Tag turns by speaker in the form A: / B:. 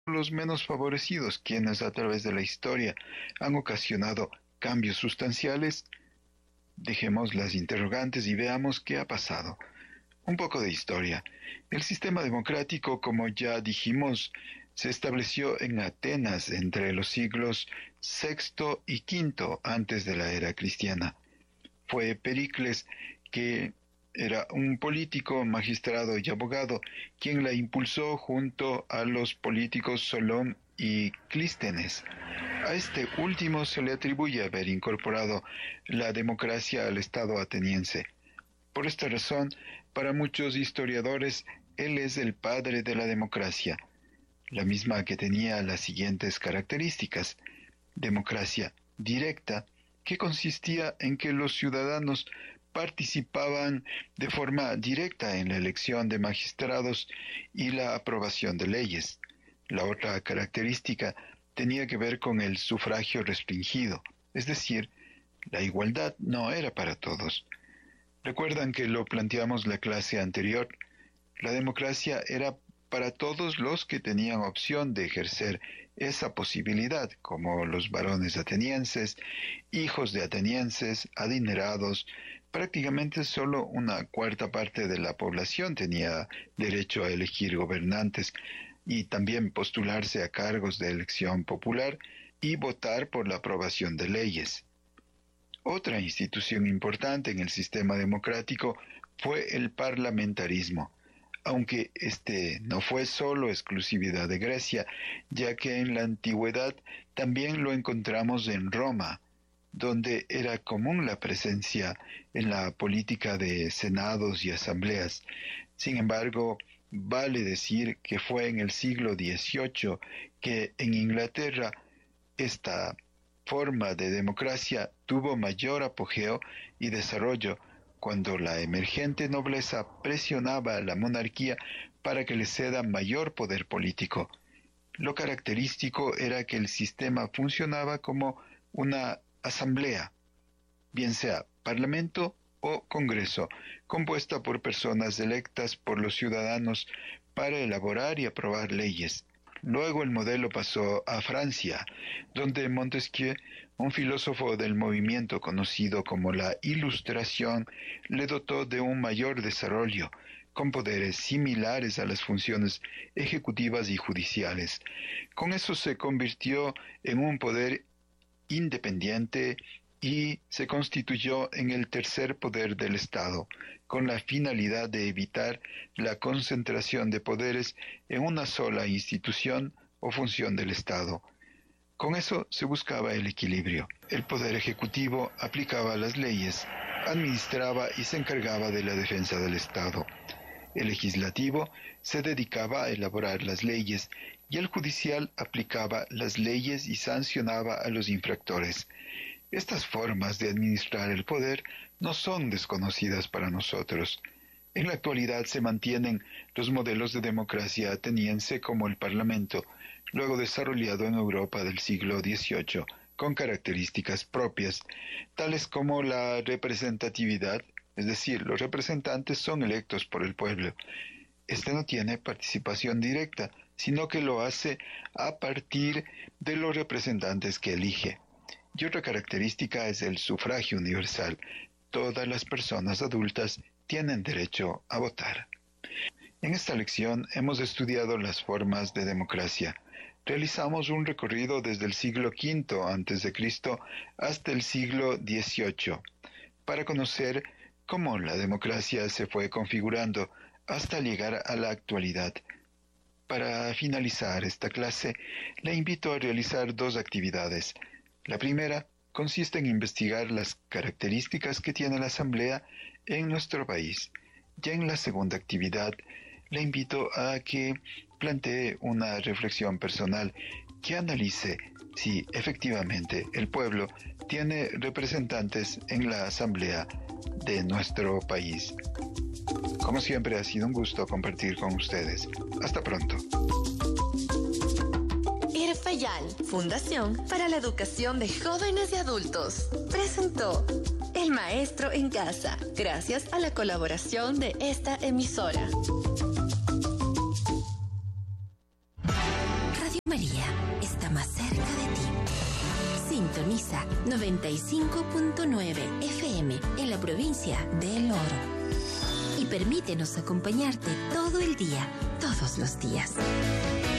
A: los menos favorecidos quienes a través de la historia han ocasionado cambios sustanciales? Dejemos las interrogantes y veamos qué ha pasado. Un poco de historia. El sistema democrático, como ya dijimos, se estableció en Atenas entre los siglos sexto y quinto antes de la era cristiana. Fue Pericles, que era un político, magistrado y abogado, quien la impulsó junto a los políticos Solón y Clístenes. A este último se le atribuye haber incorporado la democracia al Estado ateniense. Por esta razón, para muchos historiadores, él es el padre de la democracia, la misma que tenía las siguientes características: democracia directa, que consistía en que los ciudadanos participaban de forma directa en la elección de magistrados y la aprobación de leyes. La otra característica tenía que ver con el sufragio restringido, es decir, la igualdad no era para todos. Recuerdan que lo planteamos la clase anterior. La democracia era para todos los que tenían opción de ejercer esa posibilidad, como los varones atenienses, hijos de atenienses, adinerados. Prácticamente solo una cuarta parte de la población tenía derecho a elegir gobernantes y también postularse a cargos de elección popular y votar por la aprobación de leyes. Otra institución importante en el sistema democrático fue el parlamentarismo, aunque este no fue solo exclusividad de Grecia, ya que en la antigüedad también lo encontramos en Roma, donde era común la presencia en la política de senados y asambleas. Sin embargo, vale decir que fue en el siglo XVIII que en Inglaterra esta forma de democracia tuvo mayor apogeo y desarrollo cuando la emergente nobleza presionaba a la monarquía para que le ceda mayor poder político. Lo característico era que el sistema funcionaba como una asamblea, bien sea parlamento o congreso, compuesta por personas electas por los ciudadanos para elaborar y aprobar leyes. Luego el modelo pasó a Francia, donde Montesquieu, un filósofo del movimiento conocido como la Ilustración, le dotó de un mayor desarrollo, con poderes similares a las funciones ejecutivas y judiciales. Con eso se convirtió en un poder independiente y se constituyó en el tercer poder del Estado, con la finalidad de evitar la concentración de poderes en una sola institución o función del Estado. Con eso se buscaba el equilibrio. El poder ejecutivo aplicaba las leyes, administraba y se encargaba de la defensa del Estado. El legislativo se dedicaba a elaborar las leyes y el judicial aplicaba las leyes y sancionaba a los infractores. Estas formas de administrar el poder no son desconocidas para nosotros. En la actualidad se mantienen los modelos de democracia ateniense como el Parlamento, luego desarrollado en Europa del siglo XVIII, con características propias, tales como la representatividad, es decir, los representantes son electos por el pueblo. Este no tiene participación directa, sino que lo hace a partir de los representantes que elige. Y otra característica es el sufragio universal. Todas las personas adultas tienen derecho a votar. En esta lección hemos estudiado las formas de democracia. Realizamos un recorrido desde el siglo V a.C. hasta el siglo XVIII para conocer cómo la democracia se fue configurando hasta llegar a la actualidad. Para finalizar esta clase, le invito a realizar dos actividades. La primera consiste en investigar las características que tiene la Asamblea en nuestro país. Ya en la segunda actividad, le invito a que plantee una reflexión personal que analice si efectivamente el pueblo tiene representantes en la Asamblea de nuestro país. Como siempre, ha sido un gusto compartir con ustedes. Hasta pronto.
B: IRFEYAL, Fundación para la Educación de Jóvenes y Adultos, presentó El Maestro en Casa, gracias a la colaboración de esta emisora.
C: María está más cerca de ti. Sintoniza 95.9 FM en la provincia de El Oro. Y permítenos acompañarte todo el día, todos los días.